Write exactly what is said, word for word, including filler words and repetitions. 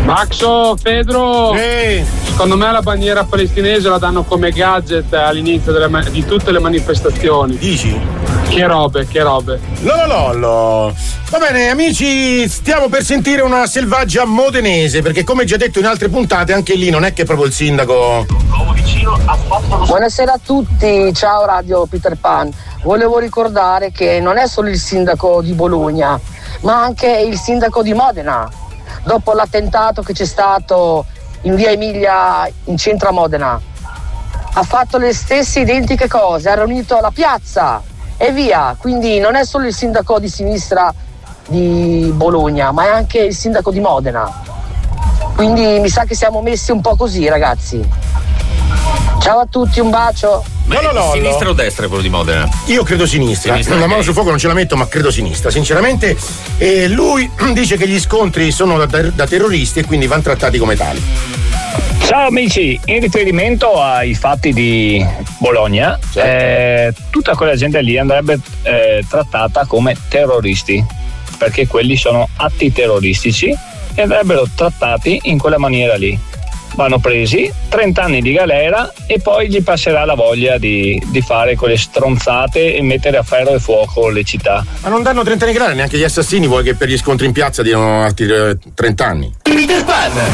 Maxo, Pedro, sì. Secondo me la bandiera palestinese la danno come gadget all'inizio delle ma- di tutte le manifestazioni. Dici? Che robe, che robe. Lololollo. Va bene, amici, stiamo per sentire una selvaggia modenese, perché come già detto in altre puntate, anche lì non è che proprio il sindaco. Buonasera a tutti, ciao Radio Peter Pan. Volevo ricordare che non è solo il sindaco di Bologna, ma anche il sindaco di Modena. Dopo l'attentato che c'è stato in via Emilia in centro a Modena, ha fatto le stesse identiche cose, ha riunito la piazza e via. Quindi non è solo il sindaco di sinistra di Bologna, ma è anche il sindaco di Modena. Quindi mi sa che siamo messi un po' così, ragazzi. Ciao a tutti, un bacio. Ma no, no, no, sinistra no. o destra quello di Modena? Io credo sinistra, sinistra la okay. mano sul fuoco non ce la metto, ma credo sinistra, sinceramente. E lui dice che gli scontri sono da, ter- da terroristi e quindi vanno trattati come tali. Ciao amici, in riferimento ai fatti di Bologna, certo. eh, tutta quella gente lì andrebbe eh, trattata come terroristi, perché quelli sono atti terroristici e andrebbero trattati in quella maniera lì. Vanno presi trenta anni di galera e poi gli passerà la voglia di, di fare quelle stronzate e mettere a ferro e fuoco le città. Ma non danno trenta anni di galera, neanche gli assassini, vuoi che per gli scontri in piazza diano altri trenta anni? Peter Pan,